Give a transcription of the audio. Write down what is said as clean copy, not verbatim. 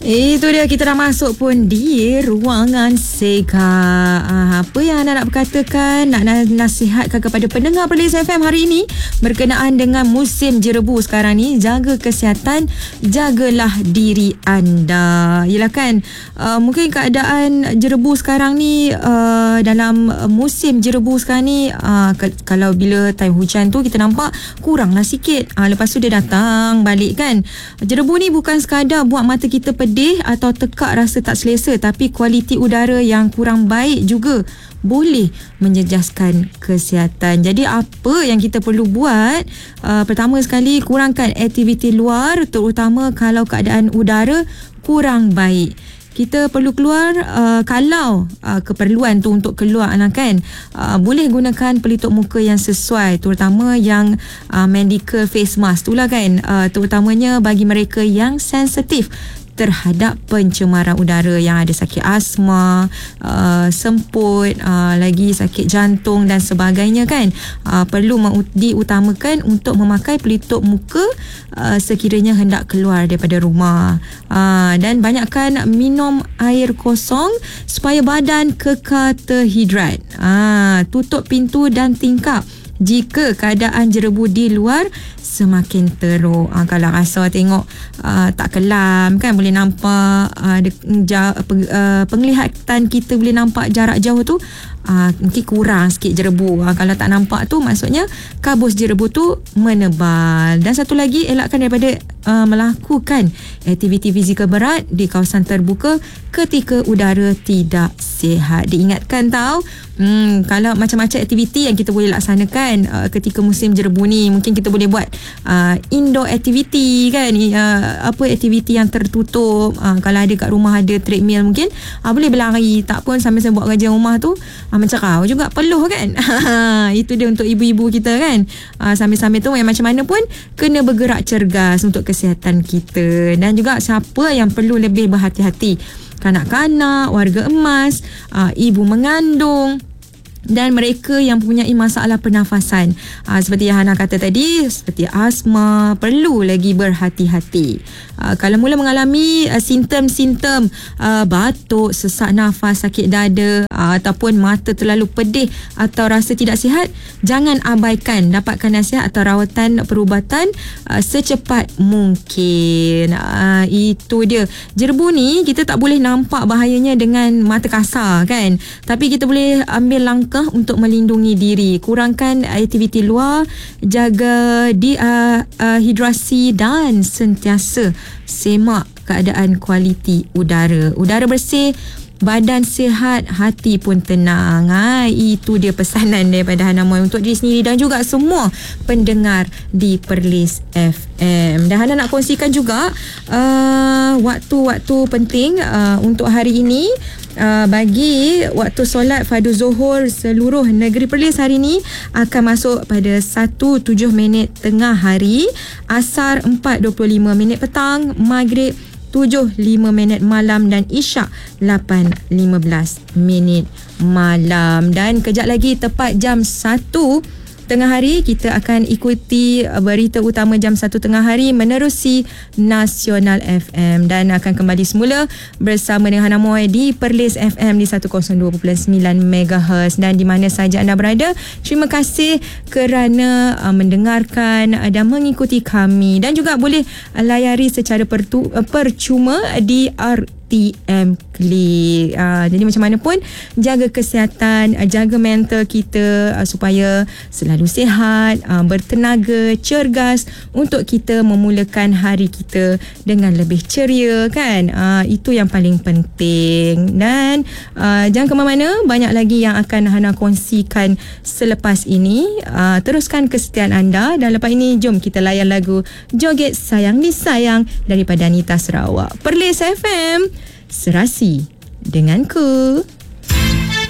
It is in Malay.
Itu dia, kita dah masuk pun di ruangan Seka. Apa yang anda nak berkatakan, nak nasihatkan kepada pendengar Perlis FM hari ini berkenaan dengan musim jerebu sekarang ni? Jaga kesihatan, jagalah diri anda. Yelah kan, mungkin keadaan jerebu sekarang ni, dalam musim jerebu sekarang ni, kalau bila time hujan tu kita nampak kuranglah sikit, lepas tu dia datang balik kan. Jerebu ni bukan sekadar buat mata kita pedih atau tekak rasa tak selesa, tapi kualiti udara yang kurang baik juga boleh menjejaskan kesihatan. Jadi apa yang kita perlu buat? Pertama sekali, kurangkan aktiviti luar, terutama kalau keadaan udara kurang baik. Kita perlu keluar kalau keperluan tu untuk keluar kan, boleh gunakan pelitup muka yang sesuai, terutama yang medical face mask tu lah kan, terutamanya bagi mereka yang sensitif terhadap pencemaran udara, yang ada sakit asma, semput, lagi sakit jantung dan sebagainya kan. Perlu diutamakan untuk memakai pelitup muka sekiranya hendak keluar daripada rumah. Dan banyakkan minum air kosong supaya badan kekal terhidrat. Tutup pintu dan tingkap jika keadaan jerebu di luar semakin teruk. Kalau rasa tengok tak kelam kan, boleh nampak penglihatan kita boleh nampak jarak jauh tu, mungkin kurang sikit jerebu. Kalau tak nampak tu, maksudnya kabus jerebu tu menebal. Dan satu lagi, elakkan daripada melakukan aktiviti fizikal berat di kawasan terbuka ketika udara tidak sihat. Diingatkan tau, kalau macam-macam aktiviti yang kita boleh laksanakan ketika musim jerebu ni. Mungkin kita boleh buat indoor activity kan, aktiviti yang tertutup. Kalau ada kat rumah ada treadmill, mungkin boleh berlari. Tak pun sambil buat kerja rumah tu, mencerau juga peluh kan. Itu dia untuk ibu-ibu kita kan. Sambil-sambil tu yang macam mana pun kena bergerak cergas untuk kesihatan kita. Dan juga siapa yang perlu lebih berhati-hati? Kanak-kanak, warga emas, ibu mengandung, dan mereka yang mempunyai masalah pernafasan, seperti yang Hana kata tadi, seperti asma, perlu lagi berhati-hati. Kalau mula mengalami simptom-simptom batuk, sesak nafas, sakit dada, ataupun mata terlalu pedih atau rasa tidak sihat, jangan abaikan dapatkan nasihat atau rawatan perubatan secepat mungkin. Itu dia. Jerebu ni kita tak boleh nampak bahayanya dengan mata kasar kan, tapi kita boleh ambil langkah untuk melindungi diri. Kurangkan aktiviti luar, jaga hidrasi dan sentiasa semak keadaan kualiti udara. Udara bersih, badan sihat, hati pun tenang. Itu dia pesanan daripada Hana Moy untuk diri sendiri dan juga semua pendengar di Perlis FM. Dan Hana nak kongsikan juga waktu-waktu penting untuk hari ini. Bagi waktu solat fardu Zuhur seluruh negeri Perlis hari ini akan masuk pada 1:07 tengah hari, Asar 4:25 petang, Maghrib 7:05 malam, dan Isyak 8:15 malam. Dan kejap lagi tepat jam 1 tengah hari kita akan ikuti berita utama jam 1 tengah hari menerusi Nasional FM, dan akan kembali semula bersama dengan Hana Moy di Perlis FM di 102.9 MHz. Dan di mana saja anda berada, terima kasih kerana mendengarkan dan mengikuti kami, dan juga boleh layari secara percuma di RTM Klik. Jadi macam mana pun jaga kesihatan, jaga mental kita supaya selalu sihat, bertenaga, cergas untuk kita memulakan hari kita dengan lebih ceria kan. Itu yang paling penting. Dan jangan ke mana-mana, banyak lagi yang akan Hana kongsikan selepas ini. Teruskan kesetiaan anda, dan lepas ini jom kita layan lagu Joget Sayang Disayang daripada Anita Sarawak. Perlis FM, serasi denganku.